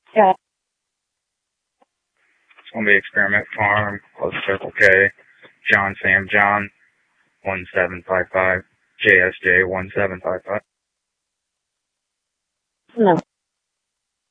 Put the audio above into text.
Yeah. It's going to be Experiment Farm, close Circle K, John Sam John, 1755, JSJ 1755. No.